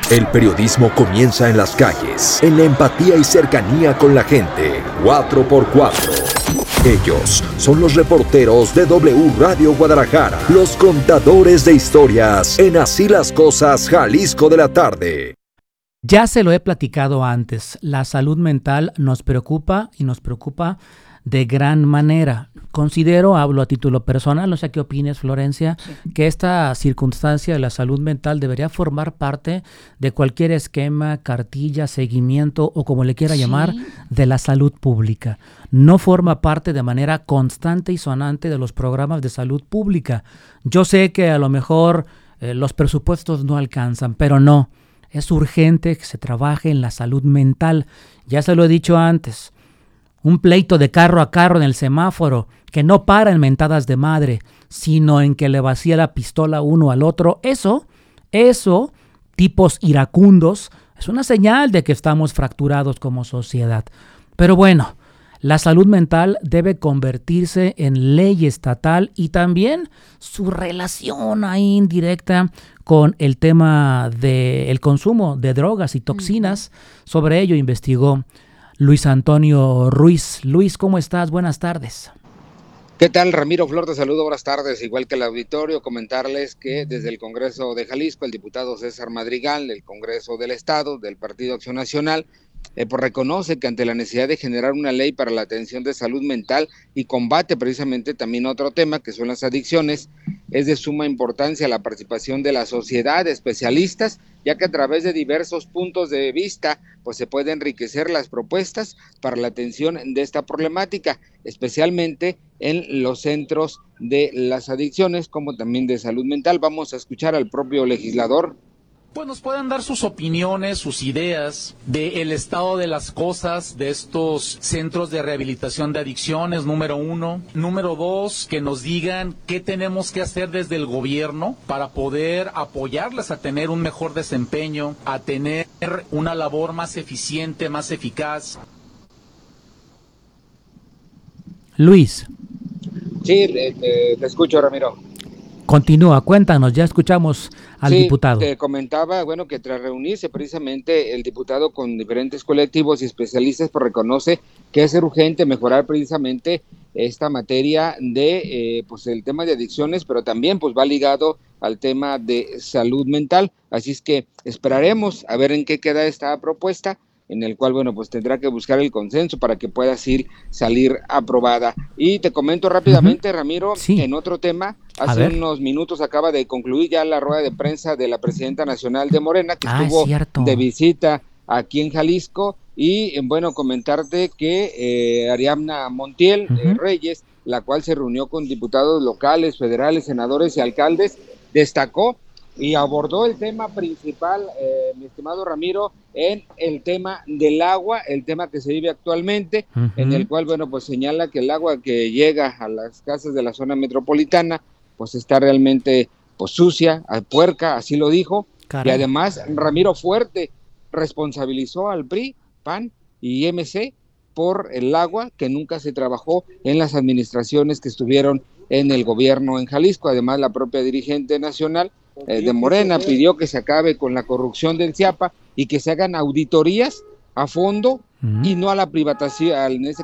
El periodismo comienza en las calles, en la empatía y cercanía con la gente. 4x4. Ellos son los reporteros de W Radio Guadalajara, los contadores de historias en Así las Cosas, Jalisco de la tarde. Ya se lo he platicado antes, la salud mental nos preocupa y nos preocupa de gran manera. Considero, hablo a título personal, no sé qué opines, Florencia, que esta circunstancia de la salud mental debería formar parte de cualquier esquema, cartilla, seguimiento o como le quiera llamar, de la salud pública. No forma parte de manera constante y sonante de los programas de salud pública. Yo sé que a lo mejor los presupuestos no alcanzan, pero no. Es urgente que se trabaje en la salud mental. Ya se lo he dicho antes. Un pleito de carro a carro en el semáforo que no para en mentadas de madre, sino en que le vacía la pistola uno al otro. Eso, tipos iracundos, es una señal de que estamos fracturados como sociedad. Pero bueno, la salud mental debe convertirse en ley estatal y también su relación ahí indirecta con el tema del consumo de drogas y toxinas. Sobre ello investigó Luis Antonio Ruiz. Luis, ¿cómo estás? Buenas tardes. ¿Qué tal, Ramiro? Flor, te saludo, buenas tardes. Igual que el auditorio, comentarles que desde el Congreso de Jalisco, el diputado César Madrigal, del Congreso del Estado, del Partido Acción Nacional, pues reconoce que ante la necesidad de generar una ley para la atención de salud mental y combate precisamente también otro tema que son las adicciones, es de suma importancia la participación de la sociedad, de especialistas, ya que a través de diversos puntos de vista pues se puede enriquecer las propuestas para la atención de esta problemática, especialmente en los centros de las adicciones como también de salud mental. Vamos a escuchar al propio legislador. Pues nos pueden dar sus opiniones, sus ideas del estado de las cosas de estos centros de rehabilitación de adicciones, número 1. Número 2, que nos digan qué tenemos que hacer desde el gobierno para poder apoyarles a tener un mejor desempeño, a tener una labor más eficiente, más eficaz. Luis. Sí, te escucho, Ramiro. Continúa, cuéntanos, ya escuchamos al diputado. Te comentaba, bueno, que tras reunirse precisamente el diputado con diferentes colectivos y especialistas, pues reconoce que es urgente mejorar precisamente esta materia de, pues el tema de adicciones, pero también pues va ligado al tema de salud mental, así es que esperaremos a ver en qué queda esta propuesta, en el cual, bueno, pues tendrá que buscar el consenso para que pueda salir aprobada. Y te comento rápidamente, Ramiro, en otro tema, hace unos minutos acaba de concluir ya la rueda de prensa de la presidenta nacional de Morena, que estuvo de visita aquí en Jalisco, y bueno, comentarte que Ariadna Montiel Reyes, la cual se reunió con diputados locales, federales, senadores y alcaldes, destacó y abordó el tema principal, mi estimado Ramiro, en el tema del agua, el tema que se vive actualmente, en el cual, bueno, pues señala que el agua que llega a las casas de la zona metropolitana, pues está realmente pues sucia, puerca, así lo dijo. Caray. Y además, Ramiro Fuerte responsabilizó al PRI, PAN y MC por el agua que nunca se trabajó en las administraciones que estuvieron en el gobierno en Jalisco. Además, la propia dirigente nacional de Morena pidió que se acabe con la corrupción del CIAPA y que se hagan auditorías a fondo y no a la privatización, en ese